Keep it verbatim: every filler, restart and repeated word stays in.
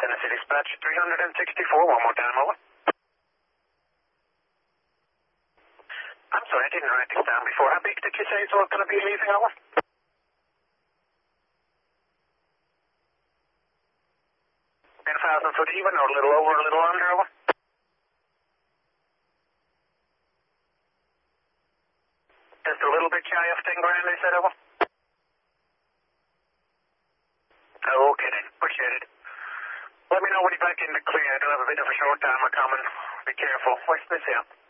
Tennessee Dispatch three sixty-four, one more time, over. I'm sorry, I didn't write this down before. How big did you say it's all going to be leaving, over? ten thousand foot even, or a little over, a little under, over? Just a little bit shy of ten grand, they said, over? Oh, okay then, appreciate it. Let me know when you're back in the clear. I do have a bit of a short time. I'm coming. Be careful. Where's this here?